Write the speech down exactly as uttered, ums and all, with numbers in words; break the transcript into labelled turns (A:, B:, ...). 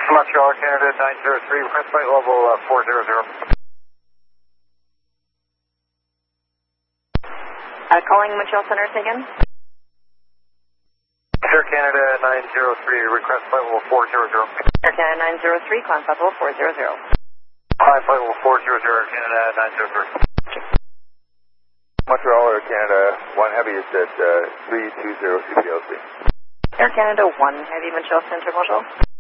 A: Montreal, Canada nine zero three, request flight level uh, four zero zero.
B: Uh, calling Montreal Center again.
A: Air Canada nine zero three, request flight level four zero zero.
B: Air Canada nine zero three, climb flight level four zero zero.
A: Climb flight level four zero zero, Air Canada nine zero three.
C: Montreal, Air Canada one Heavy is at uh, three two zero C P L C.
B: Air Canada one Heavy, Montreal Center, bonjour.